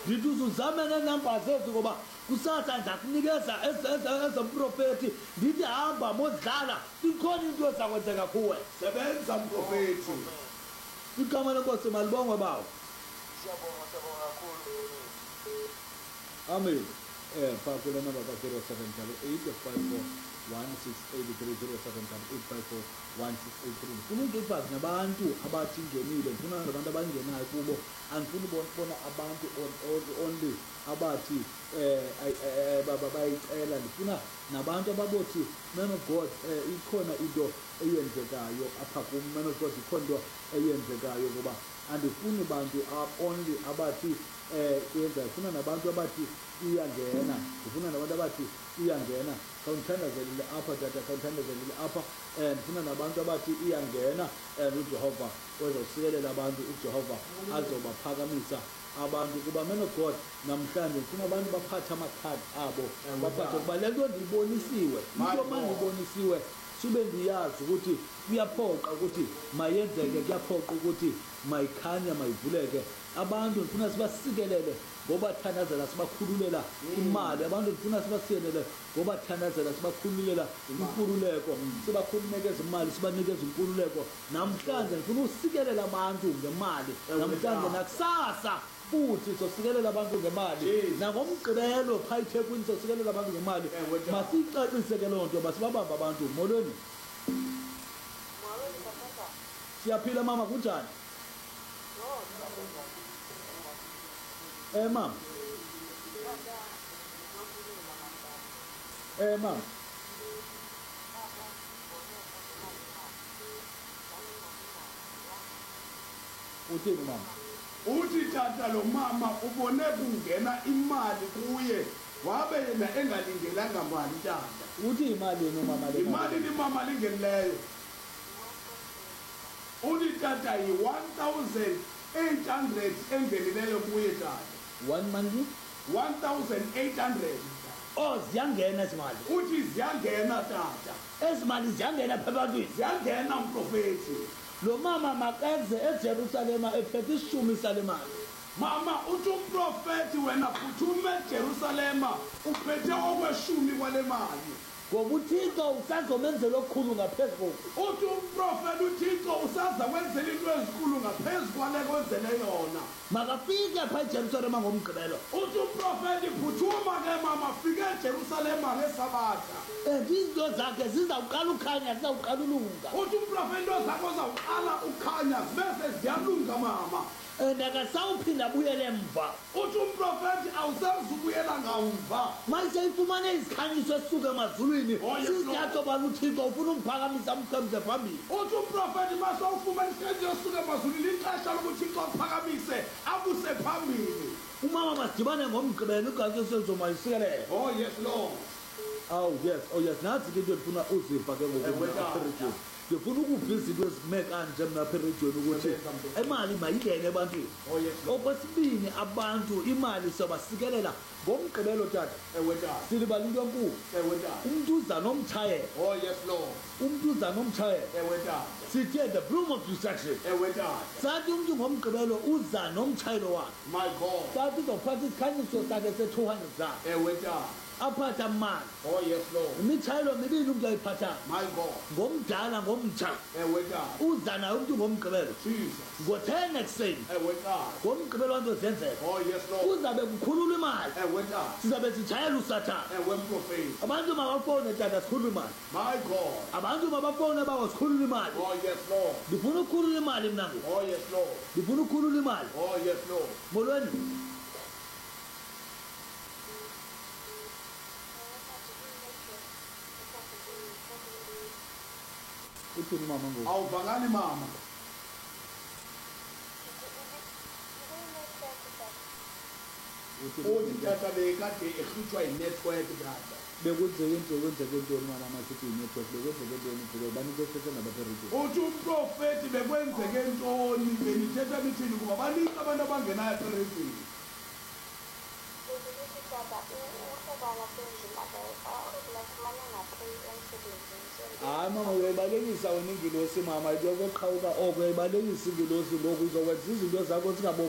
ndithi uzuzame neenamba zethu ngoba kusasa ndakunikeza ezomprofethi ndithi hamba modlala ikhona into ezakwenzeka kuwe. Sebenza mprofethi. Igama lenkosi malibongwe bawo. Siyabonga kakhulu. Amen. Phaa kule number ka 075854 1683 ndifuna uzifazi nabantu abathi ngenile, ndifuna nabantu abangenayo kubo, andifuni ubona abantu only abathi bayicela, ndifuna nabantu ababothi man of God ikhona into eyenzekayo apha kum, man of God ikhona into eyenzekayo, ngoba andifuni bantu only abathi yenza, ndifuna nabantu abathi iyangena, ndifuna nabantu abathi iyangena, khawundithandazelile apha tata, khawundithandazelile apha, ndifuna nabantu abathi iyangena, uJehova uzosikelela abantu, uJehova azobaphakamisa abantu, kuba man of God namhlanje ndifuna abantu baphathe amakhadi abo, baphathe kuba le nto ndiyibonisiwe, into mandiyibonisiwe sube ndiyazi ukuthi kuyaphoqa ukuthi mayenzeke, kuyaphoqa ukuthi mayikhanya mayivuleke. Abantu ndifuna sibasikelele ngobathandazela, sibakhululela imali. Abantu ndifuna sibasikelele ngobathandazela, sibakhululela inkululeko, sibakhulunikeza imali, sibanikeza inkululeko. Namhlanje ndifuna usikelela abantu ngemali, namhlanje nakusasa futhi sosikelela abantu ngemali, nangomgqibelo phaa eThekwini sosikelela abantu ngemali. Masiyicacise ke loo nto, basibabamba abantu. Molweni, siyaphila mama, kunjani? Mama. Mama. Uthini mama? Uthi tata lo mama ubone kungena imali kuye wabe yena engalindelanga mali tata. Uthi imali yena mama le. Imali ni mama lingenileyo. Uthi tata yi 1800 engenileyo kuye tata. 1 month 1800. Oh, ziyangena izimali. Uthi ziyangena tata. Ezimali ziyangena pha ebantwini. Ziyangena mprofethi. Lo mama makenze eJerusalema ephethe ishumi sale mali. Mama uthi umprofethi wena phuthume eJerusalema uphethe okweshumi kwale mali. Ngoba uThixo usazomenzela okukhulu ngaphezulu. Uthi umprofethi uThixo usaza kwenzela into ezikhulu ngaphezulu kwale kwenzele yona. Makafike pha eJerusalema ngomgqibelo. Uthi umprofethi phuthuma ke mama fike eJerusalema ngeSabatha. Izinto zakhe zizawuqala ukhanya, zizawuqala ulunga. Uthi umprofethi into zakho zawuqala ukhanya bese ziyalunga mama. Nakasawuphinda abuyele emva. Uthi umprofethi awusazubuyela ngamva. Manje ifumane izikhanyiso esisuka emazulwini. Sizathu bani uThixo ufuna umphakamisa umkhemze phambili. Uthi umprofethi mase ufumane isikhanyiso esisuka emazulwini ixesha lokuthi uThixo aphakamise abuse phambili. Umama masidibane ngomgqibelo igazi sezomalisikelela. Oh yes Lord. Oh yes, nathi into endifuna uziva ke ngoku. Ndifuna ukuva izinto ezime kanje mna apha erejiyoni ukuthi imali mayingene ebantwini. Okwesibini, abantu imali sobasikelela ngomgqibelo tata. Silibala into enkulu. Umntu uza nomtshayelo. Oh yes Lord. Umntu uza nomtshayelo. Sithe the broom of destruction. Sathi umntu ngomgqibelo uza nomtshayelo wakhe. My God. Sathi uzophatha isikhanyiso sakhe se-200 zakhe. Aphatha mali. Oh yes Lord. Imitshayelo mibili umntu ayiphathayo. My God. Ngomdala ngomtsha. Uza nayo umntu ngomgqibelo. Ngo-10 ekuseni. Ngomgqibelo wanto zenzeka. Oh yes Lord. Kuzabe kukhululwa imali. Sizabe sitshayela usathane. Abantu mabafone tata sikhulula imali. My God. Abantu mabafone bawo sikhulula imali. Oh yes Lord. Ndifuna ukukhulula imali mna ngoku. Oh yes Lord. Ndifuna ukukhulula imali. Oh yes Lord. Molweni. Uthini mama ngoku? Awuvakali mama. Uthi tata bekade ehlutshwa yi-network tata. Bekwenzeke ntoni mama masithi yi-network? Bekwenzeke ntoni kuba banike ethetha nabaperejeni? Uthi umprofethi bekwenzeke ntoni benithetha nithini kuba baninzi abantu abangenayo eperejeni. Hayi mama, uyayibalekisa wena ingilosi mama, into yokuqhawuka oko uyayibalekisa ingilosi ngoku izokwenza izinto zakho zingabo